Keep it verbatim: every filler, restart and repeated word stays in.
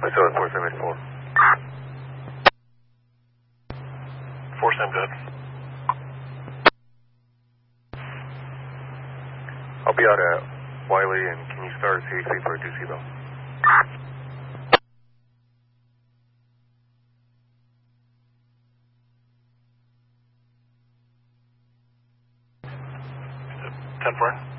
I saw it, four seven eight four. four seven good. I'll be out at Wiley, and can you start C H P for a two seatbelt? ten four.